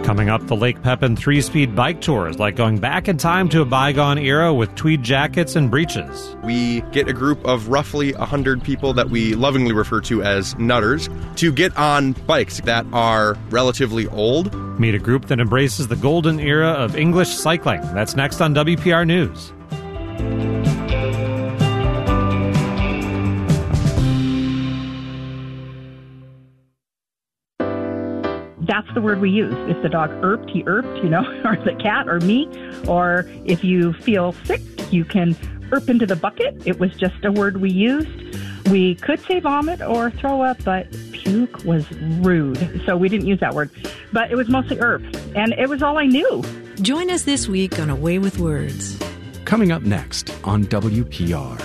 Coming up, the Lake Pepin 3-speed bike tour is like going back in time to a bygone era with tweed jackets and breeches. We get a group of roughly 100 people that we lovingly refer to as nutters to get on bikes that are relatively old. Meet a group that embraces the golden era of English cycling. That's next on WPR News. That's the word we use. If the dog irped, he irped, or the cat or me. Or if you feel sick, you can irp into the bucket. It was just a word we used. We could say vomit or throw up, but puke was rude. So we didn't use that word. But it was mostly irp. And it was all I knew. Join us this week on A Way with Words. Coming up next on WPR.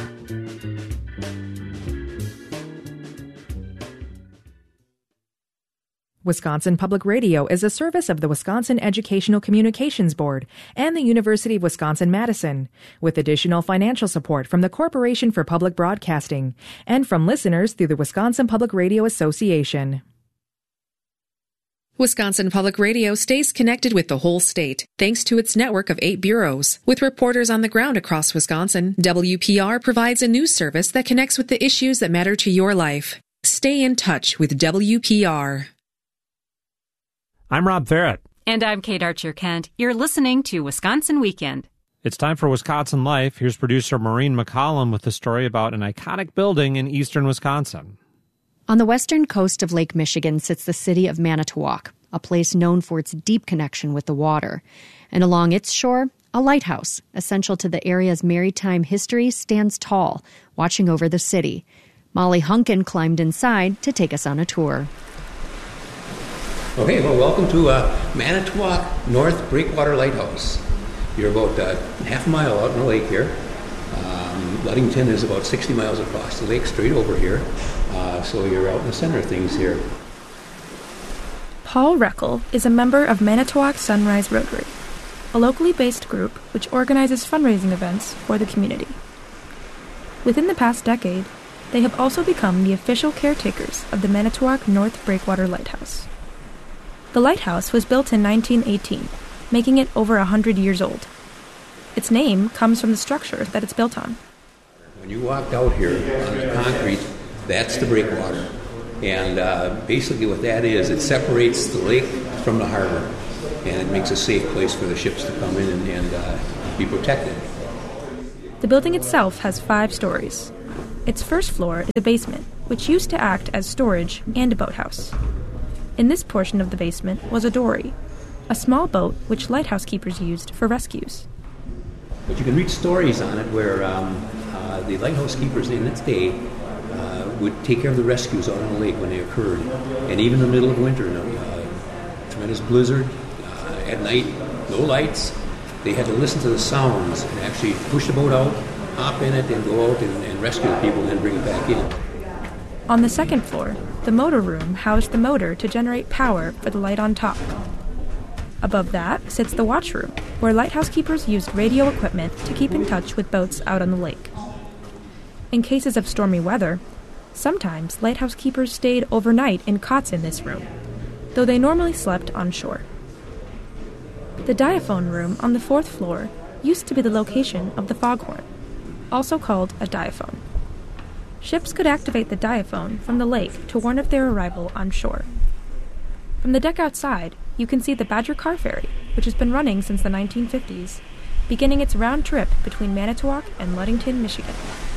Wisconsin Public Radio is a service of the Wisconsin Educational Communications Board and the University of Wisconsin-Madison, with additional financial support from the Corporation for Public Broadcasting and from listeners through the Wisconsin Public Radio Association. Wisconsin Public Radio stays connected with the whole state, thanks to its network of 8 bureaus. With reporters on the ground across Wisconsin, WPR provides a news service that connects with the issues that matter to your life. Stay in touch with WPR. I'm Rob Farrett. And I'm Kate Archer-Kent. You're listening to Wisconsin Weekend. It's time for Wisconsin Life. Here's producer Maureen McCollum with a story about an iconic building in eastern Wisconsin. On the western coast of Lake Michigan sits the city of Manitowoc, a place known for its deep connection with the water. And along its shore, a lighthouse, essential to the area's maritime history, stands tall, watching over the city. Molly Hunkin climbed inside to take us on a tour. Okay, well, welcome to Manitowoc North Breakwater Lighthouse. You're about half a mile out in the lake here. Ludington is about 60 miles across the lake, straight over here. So you're out in the center of things here. Paul Reckel is a member of Manitowoc Sunrise Rotary, a locally based group which organizes fundraising events for the community. Within the past decade, they have also become the official caretakers of the Manitowoc North Breakwater Lighthouse. The lighthouse was built in 1918, making it over 100 years old. Its name comes from the structure that it's built on. When you walked out here on the concrete, that's the breakwater. And basically what that is, it separates the lake from the harbor, and it makes a safe place for the ships to come in and be protected. The building itself has 5 stories. Its first floor is the basement, which used to act as storage and a boathouse. In this portion of the basement was a dory, a small boat which lighthouse keepers used for rescues. But you can read stories on it where the lighthouse keepers in its day would take care of the rescues out on the lake when they occurred. And even in the middle of winter, tremendous blizzard, at night, no lights, they had to listen to the sounds and actually push the boat out, hop in it, and go out and rescue the people and then bring it back in. On the second floor, the motor room housed the motor to generate power for the light on top. Above that sits the watch room, where lighthouse keepers used radio equipment to keep in touch with boats out on the lake. In cases of stormy weather, sometimes lighthouse keepers stayed overnight in cots in this room, though they normally slept on shore. The diaphone room on the 4th floor used to be the location of the foghorn, also called a diaphone. Ships could activate the diaphone from the lake to warn of their arrival on shore. From the deck outside, you can see the Badger Car Ferry, which has been running since the 1950s, beginning its round trip between Manitowoc and Ludington, Michigan.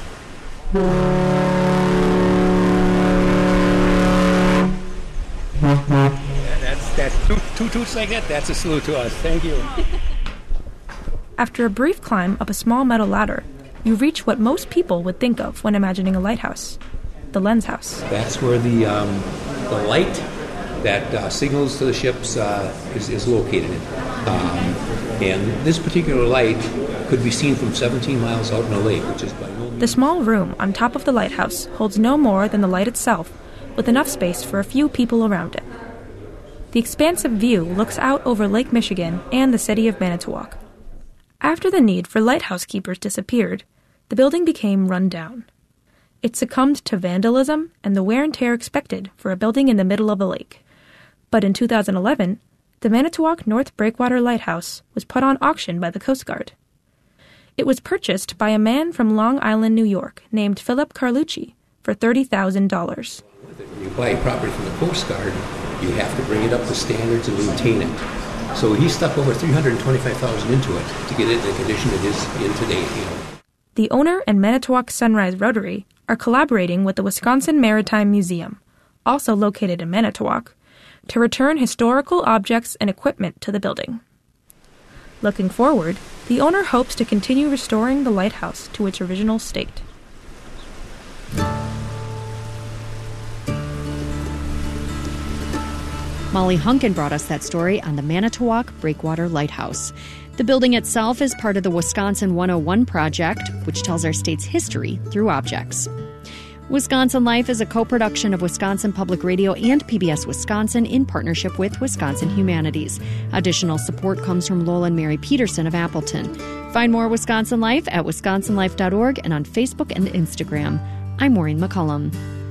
That's two toots like that. That's a salute to us. Thank you. After a brief climb up a small metal ladder, you reach what most people would think of when imagining a lighthouse, the lens house. That's where the light that signals to the ships is located. And this particular light could be seen from 17 miles out in the lake, which is by no means... The small room on top of the lighthouse holds no more than the light itself, with enough space for a few people around it. The expansive view looks out over Lake Michigan and the city of Manitowoc. After the need for lighthouse keepers disappeared, the building became run down. It succumbed to vandalism and the wear and tear expected for a building in the middle of a lake. But in 2011, the Manitowoc North Breakwater Lighthouse was put on auction by the Coast Guard. It was purchased by a man from Long Island, New York, named Philip Carlucci, for $30,000. When you buy a property from the Coast Guard, you have to bring it up to standards and maintain it. So he stuck over $325,000 into it to get it in the condition it is in today. The owner and Manitowoc Sunrise Rotary are collaborating with the Wisconsin Maritime Museum, also located in Manitowoc, to return historical objects and equipment to the building. Looking forward, the owner hopes to continue restoring the lighthouse to its original state. Molly Hunkin brought us that story on the Manitowoc Breakwater Lighthouse. The building itself is part of the Wisconsin 101 project, which tells our state's history through objects. Wisconsin Life is a co-production of Wisconsin Public Radio and PBS Wisconsin in partnership with Wisconsin Humanities. Additional support comes from Lowell and Mary Peterson of Appleton. Find more Wisconsin Life at wisconsinlife.org and on Facebook and Instagram. I'm Maureen McCullum.